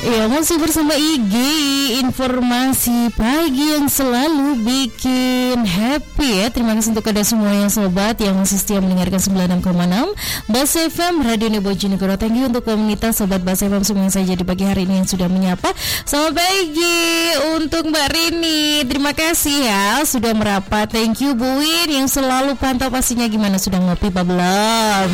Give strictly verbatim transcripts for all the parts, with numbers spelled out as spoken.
Ya, masih bersama I G, informasi pagi yang selalu bikin happy ya. Terima kasih untuk ada semua yang sobat yang masih setia mendengarkan sembilan puluh enam koma enam Bas F M Radio Bojonegoro. Thank you untuk komunitas sobat Bas F M semua yang saja di pagi hari ini yang sudah menyapa. Selamat pagi untuk Mbak Rini. Terima kasih ya sudah merapat. Thank you Bu Win yang selalu pantau pastinya. Gimana, sudah ngopi apa belum?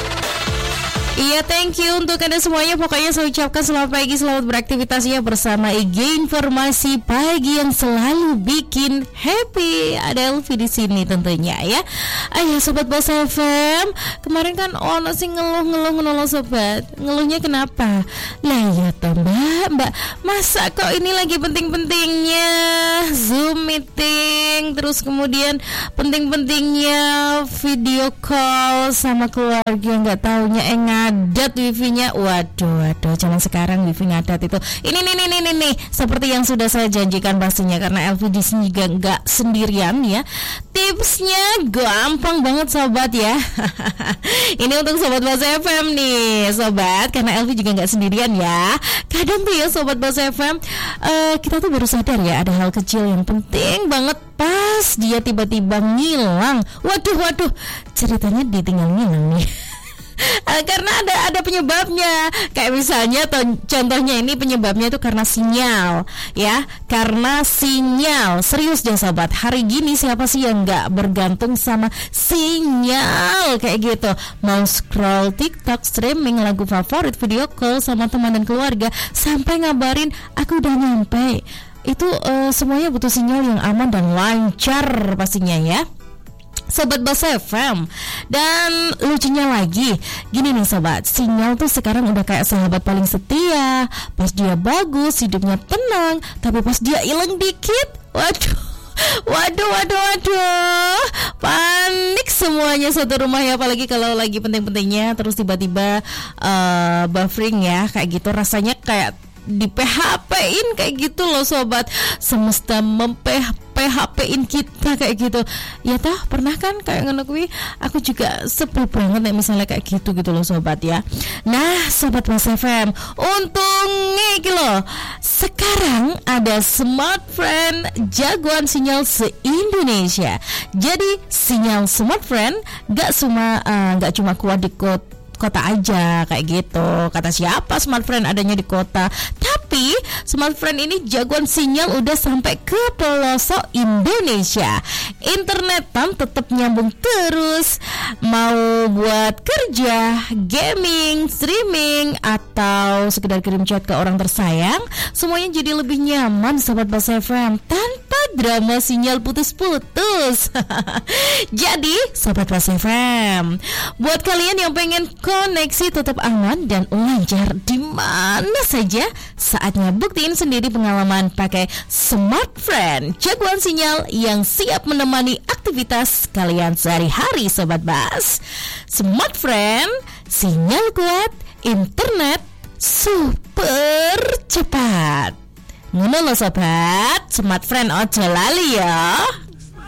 Iya, thank you untuk Anda semuanya. Pokoknya saya ucapkan selamat pagi, selamat beraktivitas ya bersama I G informasi pagi yang selalu bikin happy. Ada Elvi di sini tentunya ya. Ayo sobat Bas F M, kemarin kan ono sing ngeluh-ngeluh ngeluh sobat. Ngeluhnya kenapa? Lah ya toh Mbak, Mbak, masa kok ini lagi penting-pentingnya Zoom meeting, terus kemudian penting-pentingnya video call sama keluarga, nggak taunya enggak ngadat wifi-nya. Waduh, waduh, zaman sekarang wifi ngadat itu. Ini nih nih nih nih nih seperti yang sudah saya janjikan pastinya, karena Elvi di sini juga nggak sendirian ya. Tipsnya gampang banget sobat ya. Ini untuk sobat Bas F M nih sobat, karena Elvi juga nggak sendirian ya. Kadang tuh ya sobat Bas F M, uh, kita tuh baru sadar ya ada hal kecil yang penting banget pas dia tiba-tiba ngilang. Waduh waduh, ceritanya ditinggal ngilang nih. Uh, karena ada ada penyebabnya. Kayak misalnya to- contohnya ini penyebabnya itu karena sinyal ya, karena sinyal. Serius deh sobat, hari gini siapa sih yang nggak bergantung sama sinyal kayak gitu? Mau scroll TikTok, streaming lagu favorit, video call sama teman dan keluarga, sampai ngabarin aku udah nyampe. Itu uh, semuanya butuh sinyal yang aman dan lancar pastinya ya sobat Bas F M. Dan lucunya lagi gini nih sobat, sinyal tuh sekarang udah kayak sahabat paling setia. Pas dia bagus, hidupnya tenang, tapi pas dia hilang dikit, waduh Waduh, waduh, waduh, panik semuanya satu rumah ya. Apalagi kalau lagi penting-pentingnya terus tiba-tiba uh, buffering ya, kayak gitu rasanya kayak di P H P-in kayak gitu loh sobat. Semesta mem-P H P-in kita kayak gitu. Ya tah, pernah kan kayak ngono kuwi. Aku juga sebel banget nih misalnya kayak gitu gitu loh sobat ya. Nah, sobat Bas F M, untungnya iki loh, sekarang ada Smartfren jagoan sinyal se-Indonesia. Jadi sinyal Smartfren gak cuma uh, gak cuma kuat di kota kota aja kayak gitu. Kata siapa Smartfren adanya di kota, tapi Smartfren ini jagoan sinyal udah sampai ke pelosok Indonesia. Internetan tetap nyambung terus, mau buat kerja, gaming, streaming, atau sekedar kirim chat ke orang tersayang, semuanya jadi lebih nyaman sobat Bas F M tanpa drama sinyal putus-putus. Jadi sobat Bas F M, buat kalian yang pengen koneksi tetap aman dan lancar di mana saja, saatnya buktiin sendiri pengalaman pakai Smartfren, jagoan sinyal yang siap menemani aktivitas kalian sehari-hari sobat Bas. Smartfren, sinyal kuat, internet super cepat. Ngono loh sobat, Smartfren ojo lali ya.